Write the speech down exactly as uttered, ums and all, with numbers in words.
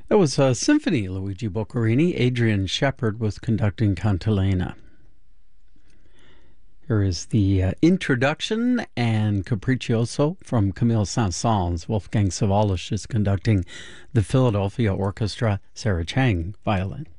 That was a symphony, Luigi Boccherini. Adrian Shepard was conducting Cantilena. Here is the uh, introduction and Capriccioso from Camille Saint-Saëns. Wolfgang Sawallisch is conducting the Philadelphia Orchestra. Sarah Chang, violin.